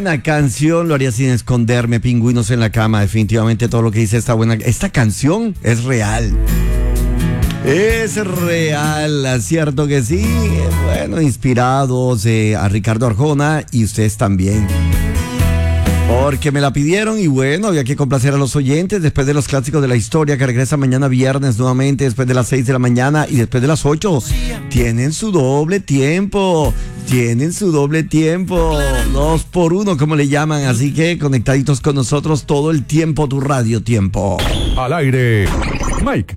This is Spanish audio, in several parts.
buena canción, lo haría sin esconderme, Pingüinos en la cama, definitivamente todo lo que dice esta canción es real. Es real, cierto que sí. Bueno, inspirados a Ricardo Arjona y ustedes también. Porque me la pidieron y bueno, había que complacer a los oyentes después de los clásicos de la historia que regresa mañana viernes nuevamente después de las 6 de la mañana y después de las 8. Tienen su doble tiempo. 2 por 1 como le llaman, así que conectaditos con nosotros todo el tiempo, tu radio tiempo. Al aire, Mike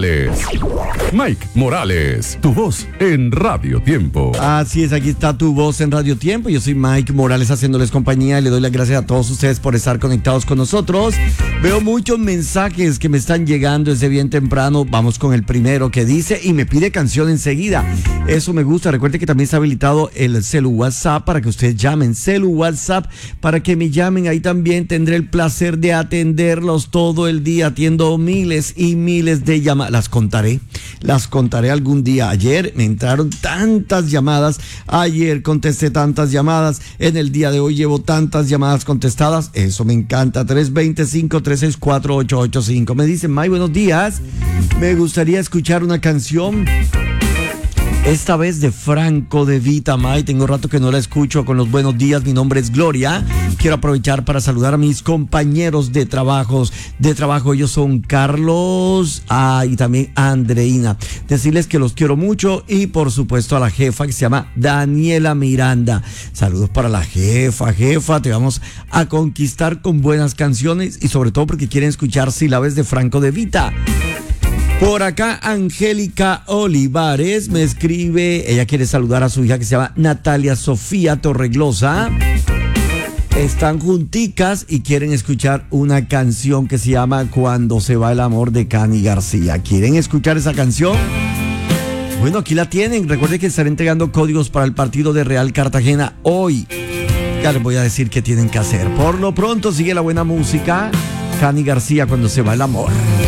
Morales, tu voz en Radio Tiempo. Así es, aquí está tu voz en Radio Tiempo. Yo soy Mike Morales haciéndoles compañía y le doy las gracias a todos ustedes por estar conectados con nosotros. Veo muchos mensajes que me están llegando desde bien temprano. Vamos con el primero que dice y me pide canción enseguida. Eso me gusta. Recuerde que también está habilitado el celu WhatsApp para que ustedes llamen. Celu WhatsApp para que me llamen. Ahí también tendré el placer de atenderlos todo el día. Atiendo miles y miles de llamadas. Las contaré algún día. Ayer me entraron tantas llamadas. Ayer contesté tantas llamadas. En el día de hoy llevo tantas llamadas contestadas. Eso me encanta. 325-364-885. Me dicen, May, buenos días. Me gustaría escuchar una canción. Esta vez de Franco De Vita, May. Tengo rato que no la escucho con los buenos días. Mi nombre es Gloria. Quiero aprovechar para saludar a mis compañeros de trabajo. Ellos son Carlos y también Andreina. Decirles que los quiero mucho y por supuesto a la jefa que se llama Daniela Miranda. Saludos para la jefa. Jefa, te vamos a conquistar con buenas canciones y sobre todo porque quieren escuchar sílabes de Franco De Vita. Por acá, Angélica Olivares me escribe, ella quiere saludar a su hija que se llama Natalia Sofía Torreglosa. Están junticas y quieren escuchar una canción que se llama Cuando se va el amor de Cani García. ¿Quieren escuchar esa canción? Bueno, aquí la tienen. Recuerden que estaré entregando códigos para el partido de Real Cartagena hoy. Ya les voy a decir qué tienen que hacer. Por lo pronto sigue la buena música. Cani García, Cuando se va el amor.